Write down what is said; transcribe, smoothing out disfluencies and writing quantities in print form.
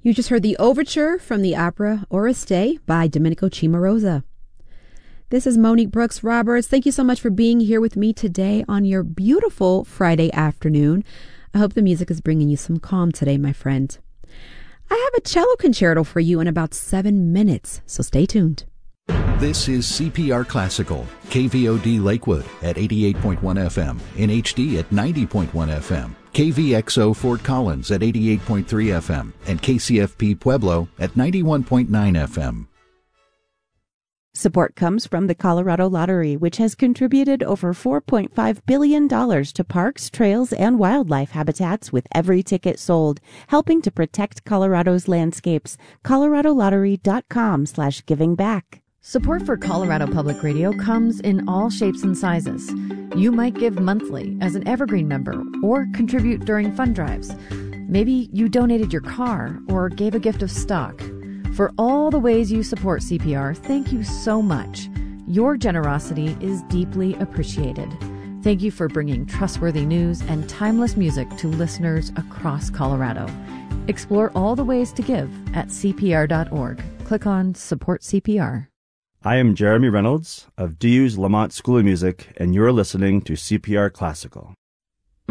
You just heard the overture from the opera Oreste by Domenico Cimarosa. This is Monique Brooks Roberts. Thank you so much for being here with me today on your beautiful Friday afternoon. I hope the music is bringing you some calm today, my friend. I have a cello concerto for you in about 7 minutes, so stay tuned. This is CPR Classical, KVOD Lakewood at 88.1 FM, in HD at 90.1 FM, KVXO Fort Collins at 88.3 FM, and KCFP Pueblo at 91.9 FM. Support comes from the Colorado Lottery, which has contributed over $4.5 billion to parks, trails, and wildlife habitats with every ticket sold, helping to protect Colorado's landscapes. ColoradoLottery.com/givingback. Support for Colorado Public Radio comes in all shapes and sizes. You might give monthly as an Evergreen member or contribute during fund drives. Maybe you donated your car or gave a gift of stock. For all the ways you support CPR, thank you so much. Your generosity is deeply appreciated. Thank you for bringing trustworthy news and timeless music to listeners across Colorado. Explore all the ways to give at CPR.org. Click on Support CPR. I am Jeremy Reynolds of DU's Lamont School of Music, and you're listening to CPR Classical.